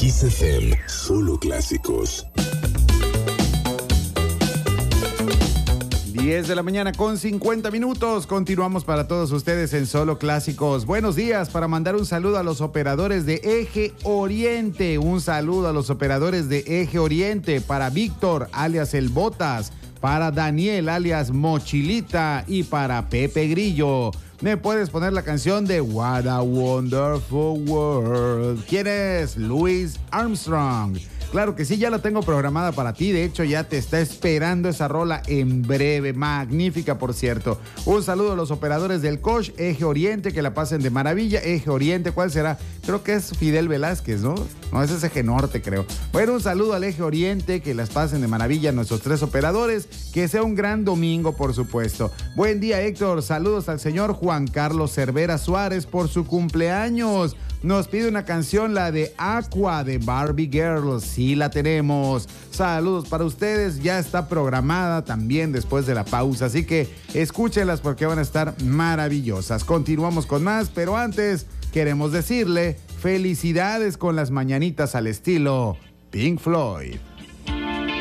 Kiss FM, solo clásicos. 10 de la mañana con 50 minutos. Continuamos para todos ustedes en Solo Clásicos. Buenos días, para mandar un saludo a los operadores de Eje Oriente. Un saludo a los operadores de Eje Oriente. Para Víctor, alias El Botas. Para Daniel, alias Mochilita. Y para Pepe Grillo. ¿Me puedes poner la canción de What a Wonderful World? ¿Quién es? Louis Armstrong. Claro que sí, ya la tengo programada para ti. De hecho, ya te está esperando esa rola en breve. Magnífica, por cierto. Un saludo a los operadores del COSH, Eje Oriente, que la pasen de maravilla. Eje Oriente, ¿cuál será? Creo que es Fidel Velázquez, ¿no? No, ese es Eje Norte, creo. Bueno, un saludo al Eje Oriente, que las pasen de maravilla nuestros tres operadores. Que sea un gran domingo, por supuesto. Buen día, Héctor. Saludos al señor Juan Carlos Cervera Suárez por su cumpleaños. Nos pide una canción, la de Aqua de Barbie Girls. Sí, la tenemos. Saludos para ustedes. Ya está programada también después de la pausa. Así que escúchenlas porque van a estar maravillosas. Continuamos con más, pero antes queremos decirle felicidades con las mañanitas al estilo Pink Floyd.